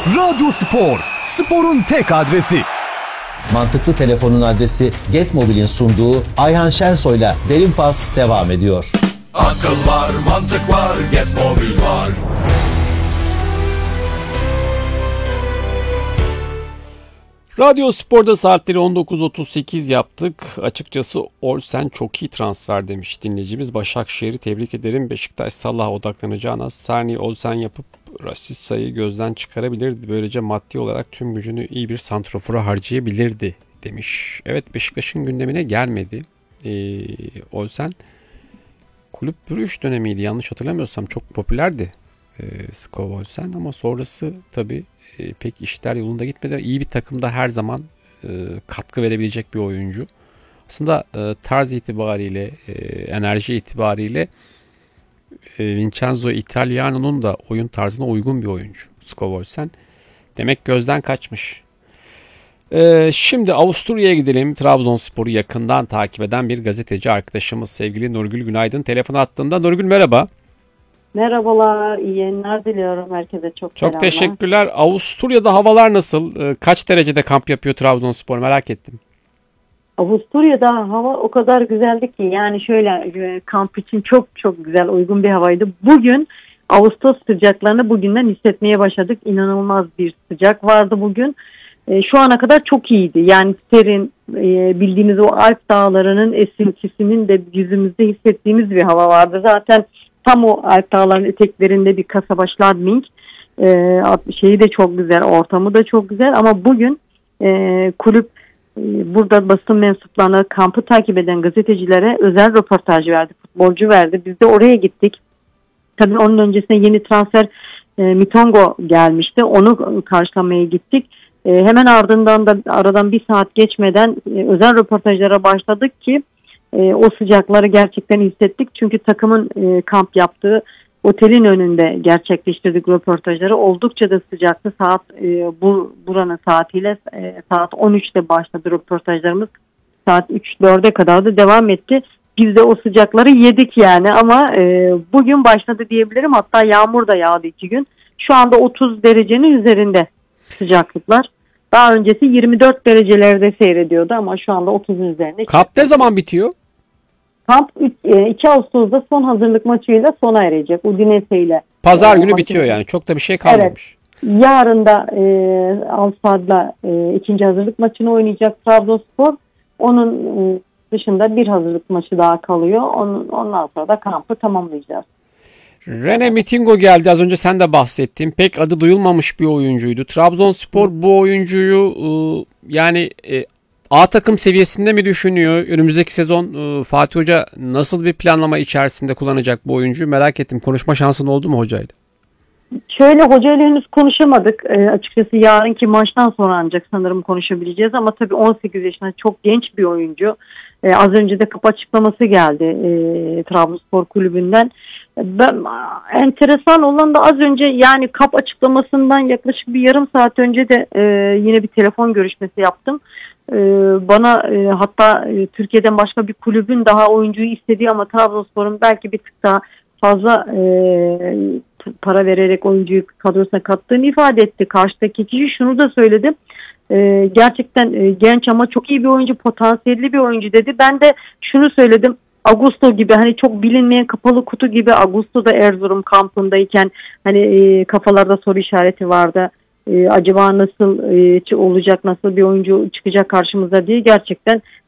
Radyo Spor, sporun tek adresi. Mantıklı Telefon'un adresi Getmobil'in sunduğu Ayhan Şensoy'la Derin Pas devam ediyor. Akıl var, mantık var, Getmobil var. Radyo Spor'da saatleri 19.38 yaptık. Açıkçası Olsen çok iyi transfer demiş dinleyicimiz. Başakşehir'i tebrik ederim. Beşiktaş Salah'a odaklanacağına Sarni Olsen yapıp Rasica'yı gözden çıkarabilirdi. Böylece maddi olarak tüm gücünü iyi bir santrofora harcayabilirdi demiş. Evet, Beşiktaş'ın gündemine gelmedi. Olsen kulüp bürüş dönemiydi. Yanlış hatırlamıyorsam çok popülerdi Skov Olsen, ama sonrası tabii pek işler yolunda gitmedi. İyi bir takımda her zaman katkı verebilecek bir oyuncu. Aslında tarz itibariyle, enerji itibariyle Vincenzo Italiano'nun da oyun tarzına uygun bir oyuncu Skov Olsen. Demek gözden kaçmış. Şimdi Avusturya'ya gidelim. Trabzonspor'u yakından takip eden bir gazeteci arkadaşımız sevgili Nurgül Günaydın telefon attığında. Nurgül merhaba. Merhabalar, iyi yayınlar diliyorum herkese. Çok selamlar. Teşekkürler. Avusturya'da havalar nasıl? Kaç derecede kamp yapıyor Trabzonspor, merak ettim. Avusturya'da hava o kadar güzeldi ki, yani şöyle kamp için çok çok güzel, uygun bir havaydı. Bugün Ağustos sıcaklarını bugünden hissetmeye başladık. İnanılmaz bir sıcak vardı bugün. Şu ana kadar çok iyiydi. Yani serin, bildiğimiz o Alp dağlarının esintisinin de yüzümüzde hissettiğimiz bir hava vardı. Zaten tam o Alp dağlarının eteklerinde bir kasaba Schladming. Şeyi de çok güzel, ortamı da çok güzel, ama bugün kulüp burada basın mensuplarına, kampı takip eden gazetecilere özel röportaj verdi, futbolcu verdi. Biz de oraya gittik. Tabii onun öncesinde yeni transfer Mitongo gelmişti. Onu karşılamaya gittik. Hemen ardından da aradan bir saat geçmeden özel röportajlara başladık ki o sıcakları gerçekten hissettik. Çünkü takımın kamp yaptığı otelin önünde gerçekleştirdik röportajları. Oldukça da sıcaktı. Saat buranın saatiyle saat 13'te başladı röportajlarımız. Saat 3-4'e kadar da devam etti. Biz de o sıcakları yedik yani, ama bugün başladı diyebilirim. Hatta yağmur da yağdı 2 gün. Şu anda 30 derecenin üzerinde sıcaklıklar. Daha öncesi 24 derecelerde seyrediyordu ama şu anda 30'un üzerinde. Kamp ne zaman bitiyor? Kamp 2 Ağustos'ta son hazırlık maçıyla sona erecek. Udinese ile. Pazar günü bitiyor yani. Çok da bir şey kalmamış. Evet. Yarın da Al-Saad'la ikinci hazırlık maçını oynayacak Trabzonspor. Onun dışında bir hazırlık maçı daha kalıyor. Ondan sonra da kampı tamamlayacağız. Rene Mitingo geldi. Az önce sen de bahsettin. Pek adı duyulmamış bir oyuncuydu. Trabzonspor bu oyuncuyu yani A takım seviyesinde mi düşünüyor? Önümüzdeki sezon Fatih Hoca nasıl bir planlama içerisinde kullanacak bu oyuncuyu, merak ettim. Konuşma şansın oldu mu hocayla? Şöyle, hocayla henüz konuşamadık. Açıkçası yarınki maçtan sonra ancak sanırım konuşabileceğiz, ama tabii 18 yaşında çok genç bir oyuncu. Az önce de kapı açıklaması geldi Trabzonspor kulübünden. Enteresan olan da az önce, yani kap açıklamasından yaklaşık bir yarım saat önce de yine bir telefon görüşmesi yaptım. Bana hatta Türkiye'den başka bir kulübün daha oyuncuyu istediği ama Trabzonspor'un belki bir tık daha fazla para vererek oyuncuyu kadrosuna kattığını ifade etti. Karşıdaki kişi şunu da söyledi. Gerçekten genç ama çok iyi bir oyuncu, potansiyelli bir oyuncu dedi. Ben de şunu söyledim. Augusto gibi, hani çok bilinmeyen kapalı kutu gibi. Augusto da Erzurum kampındayken hani kafalarda soru işareti vardı. Acaba nasıl olacak, nasıl bir oyuncu çıkacak karşımıza diye. Gerçekten